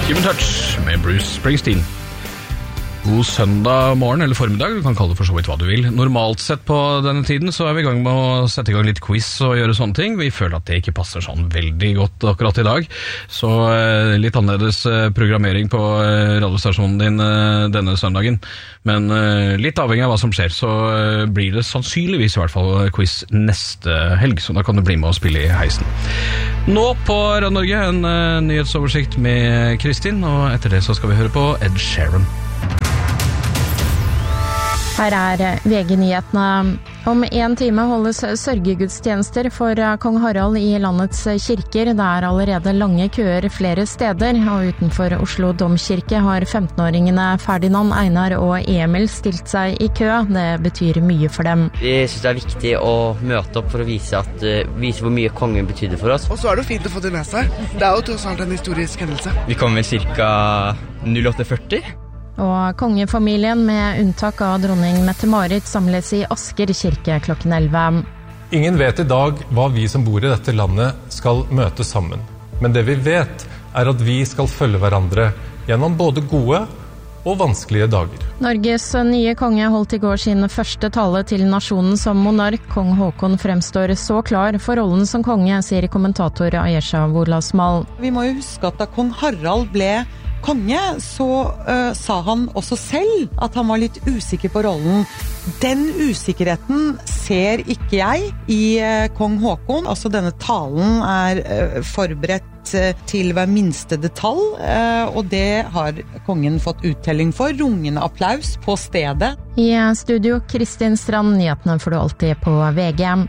Human Touch med Bruce Springsteen. God søndag morgen eller formiddag, du kan kalle det for så vidt hva du vil. Normalt sett på denne tiden så vi I gang med å sette I gang litt quiz og gjøre sånne ting. Vi føler at det ikke passer sånn veldig godt akkurat I dag. Så litt annerledes programmering på radiostasjonen din denne søndagen. Men litt avhengig av hva som skjer, så blir det sannsynligvis I hvert fall quiz neste helg, så da kan du bli med og spille I heisen. Nå på Radio Norge en nyhetsoversikt med Kristin, og etter det så skal vi høre på Ed Sheeran. Her VG-nyhetene. Om 1 time holdes sørgegudstjenester for kong Harald I landets kirker. Det allerede lange køer flere steder, og utenfor Oslo Domkirke har 15-åringene Ferdinand, Einar og Emil stilt seg I kø. Det betyr mye for dem. Jeg synes det viktig å møte opp for å vise hvor mye kongen betydde for oss. Og så det jo fint å få det med seg. Det jo tross alt en historisk hendelse. Vi kommer cirka 08:40. Og kongefamilien med unntak av dronning Mette-Marit samles I Asker kirke klokken 11. Ingen vet I dag hva vi som bor I dette landet skal møte sammen. Men det vi vet at vi skal følge hverandre gjennom både gode og vanskelige dager. Norges nye konge holdt I går sin første tale til nasjonen som monark. Kong Håkon fremstår så klar for rollen som konge, sier kommentator Ayesha Wolasmal. Vi må jo huske at da kong Harald ble konge, så sa han også selv at han var litt usikker på rollen. Den usikkerheten ser ikke jeg I kong Håkon. Altså denne talen forberedt til hver minste detalj, og det har kongen fått uttelling for. Rungende applaus på stedet. I studio Kristin Strand, nyhetene får du alltid på VG.